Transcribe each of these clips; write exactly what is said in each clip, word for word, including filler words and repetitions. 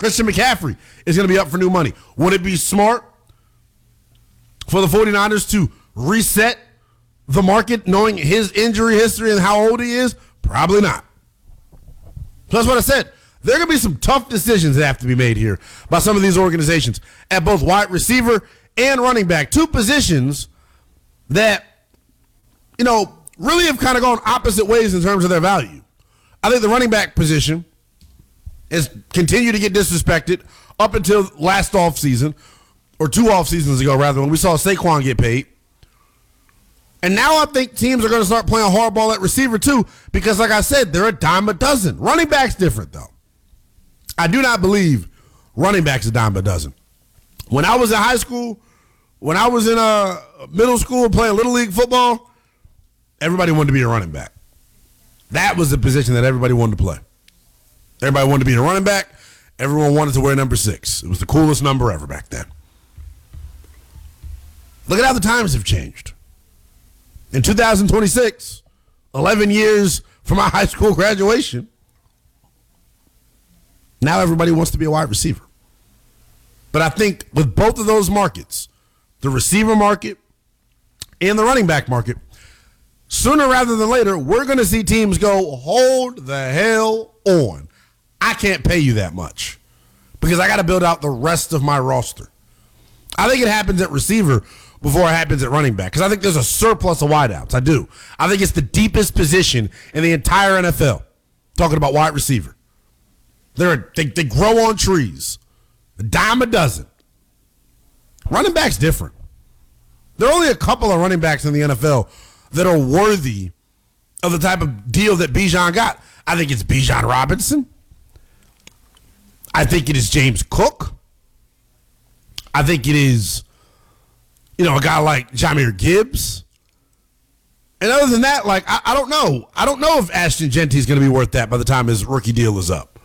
Christian McCaffrey is going to be up for new money. Would it be smart for the 49ers to reset the market knowing his injury history and how old he is? Probably not. So that's what I said. There are going to be some tough decisions that have to be made here by some of these organizations at both wide receiver and running back. Two positions that, you know, really have kind of gone opposite ways in terms of their value. I think the running back position has continued to get disrespected up until last offseason, or two off seasons ago, rather, when we saw Saquon get paid. And now I think teams are going to start playing hardball at receiver too, because like I said, they're a dime a dozen. Running back's different, though. I do not believe running back's a dime a dozen. When I was in high school, when I was in uh, middle school playing Little League football, everybody wanted to be a running back. That was the position that everybody wanted to play. Everybody wanted to be a running back. Everyone wanted to wear number six. It was the coolest number ever back then. Look at how the times have changed. In two thousand twenty-six, eleven years from my high school graduation, now everybody wants to be a wide receiver. But I think with both of those markets, the receiver market and the running back market, sooner rather than later, we're going to see teams go, hold the hell on. I can't pay you that much because I got to build out the rest of my roster. I think it happens at receiver before it happens at running back, because I think there's a surplus of wideouts. I do. I think it's the deepest position in the entire N F L. Talking about wide receiver. They're, they, they grow on trees. A dime a dozen. Running back's different. There are only a couple of running backs in the N F L that are worthy of the type of deal that Bijan got. I think it's Bijan Robinson. I think it is James Cook. I think it is, you know, a guy like Jahmyr Gibbs. And other than that, like, I, I don't know. I don't know if Ashton Jeanty is going to be worth that by the time his rookie deal is up.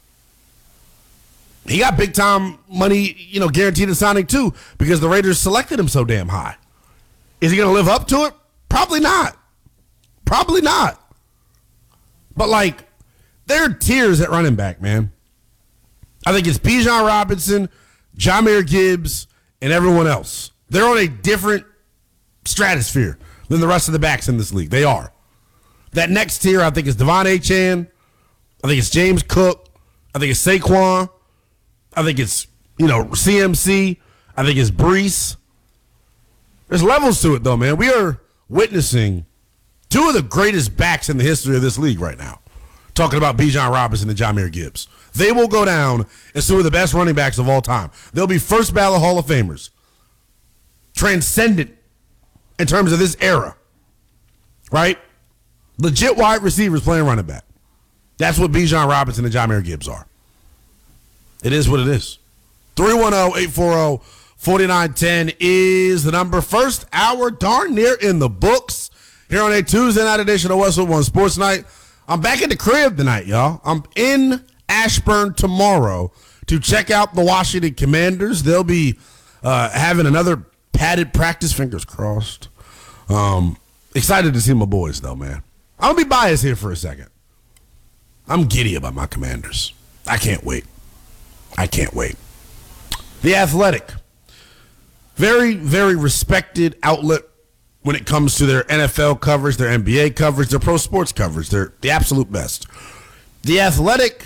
He got big time money, you know, guaranteed in signing too, because the Raiders selected him so damn high. Is he going to live up to it? Probably not. Probably not. But, like, there are tiers at running back, man. I think it's Bijan Robinson, Jahmyr Gibbs, and everyone else. They're on a different stratosphere than the rest of the backs in this league. They are. That next tier, I think, is Devon Achane. I think it's James Cook. I think it's Saquon. I think it's, you know, C M C. I think it's Breece. There's levels to it, though, man. We are witnessing two of the greatest backs in the history of this league right now. Talking about Bijan Robinson and Jahmyr Gibbs. They will go down as two of the best running backs of all time. They'll be first ballot Hall of Famers. Transcendent in terms of this era. Right? Legit wide receivers playing running back. That's what Bijan Robinson and Jahmyr Gibbs are. It is what it is. three one zero, eight four zero, four nine one zero is the number. First hour darn near in the books here on a Tuesday night edition of Westwood One Sports Night. I'm back at the crib tonight, y'all. I'm in Ashburn tomorrow to check out the Washington Commanders. They'll be uh, having another padded practice, fingers crossed. Um, excited to see my boys, though, man. I'm going to be biased here for a second. I'm giddy about my Commanders. I can't wait. I can't wait. The Athletic. Very, very respected outlet when it comes to their N F L coverage, their N B A coverage, their pro sports coverage. They're the absolute best. The Athletic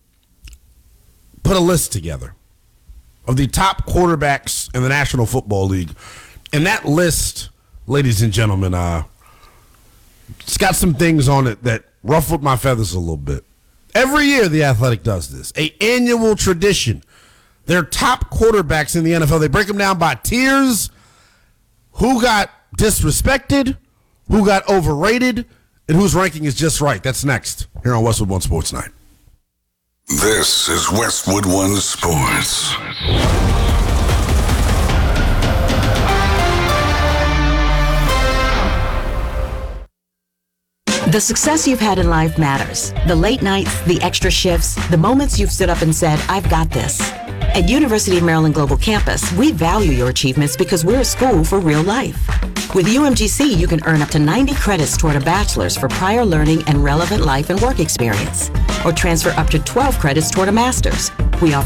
put a list together of the top quarterbacks in the National Football League. And that list, ladies and gentlemen, uh, it's got some things on it that ruffled my feathers a little bit. Every year, The Athletic does this. An annual tradition. Their top quarterbacks in the N F L, they break them down by tiers. Who got disrespected, who got overrated, and whose ranking is just right. That's next here on Westwood One Sports Night. This is Westwood One Sports. The success you've had in life matters. The late nights, the extra shifts, the moments you've stood up and said, I've got this. At University of Maryland Global Campus, we value your achievements because we're a school for real life. With U M G C, you can earn up to ninety credits toward a bachelor's for prior learning and relevant life and work experience, or transfer up to twelve credits toward a master's. We offer